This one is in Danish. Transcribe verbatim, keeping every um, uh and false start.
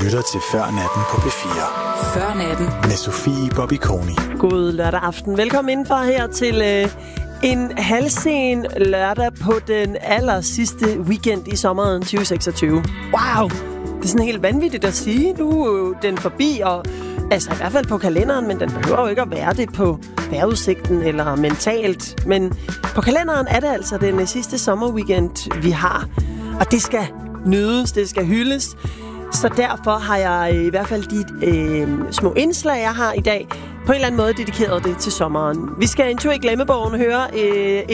lytter til Før Natten på P fire. Før Natten. Med Sofie Bobby-Koni. God lørdag aften. Velkommen indenfor her til øh, en halvsen lørdag på den aller sidste weekend i sommeren tyve seksogtyve. Wow! Det er sådan helt vanvittigt at sige. Nu er den forbi, og altså i hvert fald på kalenderen, men den behøver jo ikke at være det på vejrudsigten eller mentalt. Men på kalenderen er det altså den sidste sommerweekend, vi har. Og det skal nydes, det skal hyldes. Så derfor har jeg i hvert fald de øh, små indslag, jeg har i dag, på en eller anden måde dedikeret det til sommeren. Vi skal en tur i glemmebogen høre øh,